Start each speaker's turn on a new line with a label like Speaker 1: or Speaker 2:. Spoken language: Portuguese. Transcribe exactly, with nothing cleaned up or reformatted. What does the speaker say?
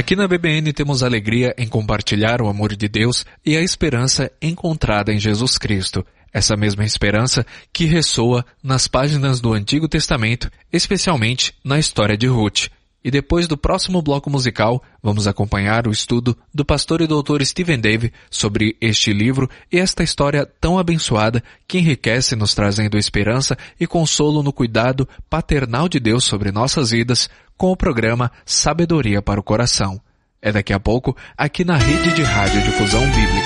Speaker 1: Aqui na B B N temos alegria em compartilhar o amor de Deus e a esperança encontrada em Jesus Cristo. Essa mesma esperança que ressoa nas páginas do Antigo Testamento, especialmente na história de Ruth. E depois do próximo bloco musical, vamos acompanhar o estudo do pastor e doutor Stephen Davey sobre este livro e esta história tão abençoada que enriquece nos trazendo esperança e consolo no cuidado paternal de Deus sobre nossas vidas com o programa Sabedoria para o Coração. É daqui a pouco, aqui na Rede de Rádio Difusão Bíblica.